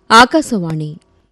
ఆకాశవాణి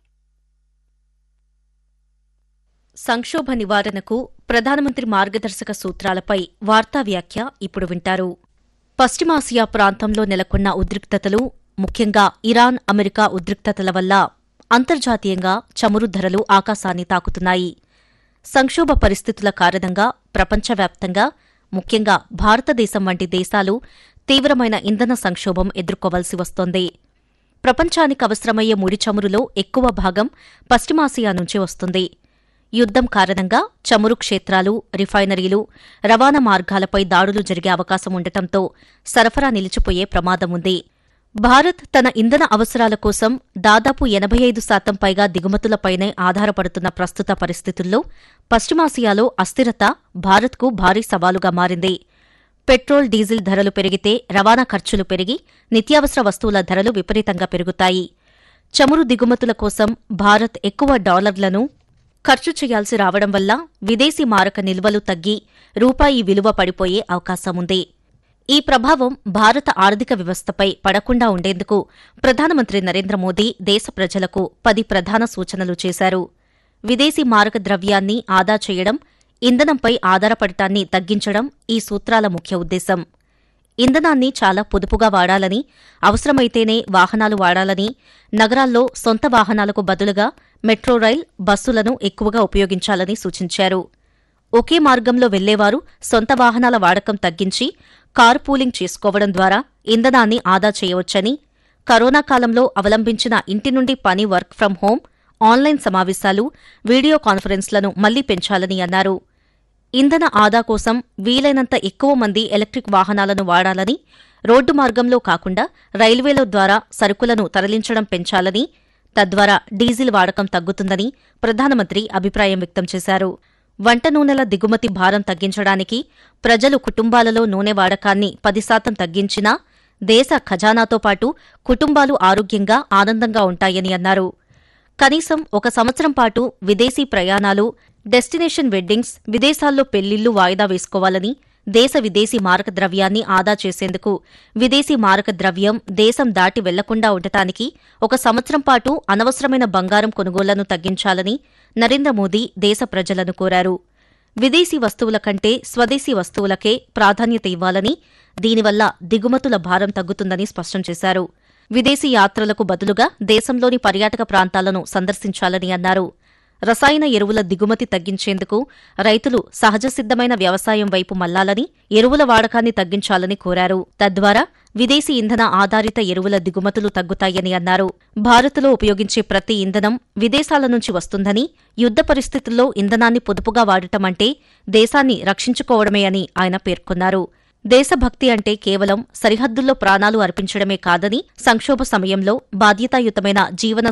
సంక్షోభ నివారణకు ప్రధానమంత్రి మార్గదర్శక సూత్రాలపై వార్తా వ్యాఖ్య ఇప్పుడు వింటారు. పశ్చిమాసియా ప్రాంతంలో నెలకొన్న ఉద్రిక్తతలు, ముఖ్యంగా ఇరాన్ అమెరికా ఉద్రిక్తతల వల్ల అంతర్జాతీయంగా చమురు ధరలు ఆకాశాన్ని తాకుతున్నాయి. సంక్షోభ పరిస్థితుల కారణంగా ప్రపంచవ్యాప్తంగా, ముఖ్యంగా భారతదేశం వంటి దేశాలు తీవ్రమైన ఇంధన సంక్షోభం ఎదుర్కోవలసి వస్తోంది. ప్రపంచానికి అవసరమయ్యే ముడి చమురులో ఎక్కువ భాగం పశ్చిమాసియా నుంచి వస్తుంది. యుద్దం కారణంగా చమురు క్షేత్రాలు, రిఫైనరీలు, రవాణా మార్గాలపై దాడులు జరిగే అవకాశం ఉండటంతో సరఫరా నిలిచిపోయే ప్రమాదముంది. భారత్ తన ఇంధన అవసరాల కోసం దాదాపు 85% పైగా దిగుమతులపైనే ఆధారపడుతున్న ప్రస్తుత పరిస్థితుల్లో పశ్చిమాసియాలో అస్థిరత భారత్కు భారీ సవాలుగా మారింది. పెట్రోల్, డీజిల్ ధరలు పెరిగితే రవాణా ఖర్చులు పెరిగి నిత్యావసర వస్తువుల ధరలు విపరీతంగా పెరుగుతాయి. చమురు దిగుమతుల కోసం భారత్ ఎక్కువ డాలర్లను ఖర్చు చేయాల్సి రావడం వల్ల విదేశీ మారక నిల్వలు తగ్గి రూపాయి విలువ పడిపోయే అవకాశముంది. ఈ ప్రభావం భారత ఆర్థిక వ్యవస్థపై పడకుండా ఉండేందుకు ప్రధానమంత్రి నరేంద్ర మోదీ దేశ ప్రజలకు 10 ప్రధాన సూచనలు చేశారు. విదేశీ మారక ద్రవ్యాన్ని ఆదా చేయడం, ఇంధనంపై ఆధారపడటాన్ని తగ్గించడం ఈ సూత్రాల ముఖ్య ఉద్దేశం. ఇంధనాన్ని చాలా పొదుపుగా వాడాలని, అవసరమైతేనే వాహనాలు వాడాలని, నగరాల్లో సొంత వాహనాలకు బదులుగా మెట్రో రైల్, బస్సులను ఎక్కువగా ఉపయోగించాలని సూచించారు. ఒకే మార్గంలో వెళ్లేవారు సొంత వాహనాల వాడకం తగ్గించి కారు పూలింగ్ చేసుకోవడం ద్వారా ఇంధనాన్ని ఆదా చేయవచ్చని, కరోనా కాలంలో అవలంబించిన ఇంటి నుండి పని వర్క్ ఫ్రం హోం, ఆన్లైన్ సమావేశాలు, వీడియో కాన్ఫరెన్స్లను మళ్లీ పెంచాలని అన్నారు. ఇంధన ఆదా కోసం వీలైనంత ఎక్కువ మంది ఎలక్ట్రిక్ వాహనాలను వాడాలని, రోడ్డు మార్గంలో కాకుండా రైల్వేల ద్వారా సరుకులను తరలించడం పెంచాలని, తద్వారా డీజిల్ వాడకం తగ్గుతుందని ప్రధానమంత్రి అభిప్రాయం వ్యక్తం చేశారు. వంట నూనెల దిగుమతి భారం తగ్గించడానికి ప్రజలు కుటుంబాలలో నూనె వాడకాన్ని 10% తగ్గించినా దేశ ఖజానాతో పాటు కుటుంబాలు ఆరోగ్యంగా, ఆనందంగా ఉంటాయని అన్నారు. కనీసం 1 సంవత్సరం పాటు విదేశీ ప్రయాణాలు, డెస్టినేషన్ వెడ్డింగ్స్, విదేశాల్లో పెళ్లిళ్లు వాయిదా వేసుకోవాలని, దేశ విదేశీ మారక ద్రవ్యాన్ని ఆదా చేసేందుకు విదేశీ మారక ద్రవ్యం దేశం దాటి వెళ్లకుండా ఉండటానికి 1 సంవత్సరం పాటు అనవసరమైన బంగారం కొనుగోళ్లను తగ్గించాలని నరేంద్ర మోదీ దేశ ప్రజలను కోరారు. విదేశీ వస్తువుల కంటే స్వదేశీ వస్తువులకే ప్రాధాన్యత ఇవ్వాలని, దీనివల్ల దిగుమతుల భారం తగ్గుతుందని స్పష్టం చేశారు. విదేశీ యాత్రలకు బదులుగా దేశంలోని పర్యాటక ప్రాంతాలను సందర్శించాలని అన్నారు. రసాయన ఎరువుల దిగుమతి తగ్గించేందుకు రైతులు సహజసిద్ధమైన వ్యవసాయం వైపు మళ్లాలని, ఎరువుల వాడకాన్ని తగ్గించాలని కోరారు. తద్వారా విదేశీ ఇంధన ఆధారిత ఎరువుల దిగుమతులు తగ్గుతాయని అన్నారు. భారత్లో ఉపయోగించే ప్రతి ఇంధనం విదేశాల నుంచి వస్తుందని, యుద్ద పరిస్థితుల్లో ఇంధనాన్ని పొదుపుగా వాడటమంటే దేశాన్ని రక్షించుకోవడమే అని ఆయన పేర్కొన్నారు. దేశభక్తి అంటే కేవలం సరిహద్దుల్లో ప్రాణాలు అర్పించడమే కాదని, సంక్షోభ సమయంలో బాధ్యతాయుతమైన జీవన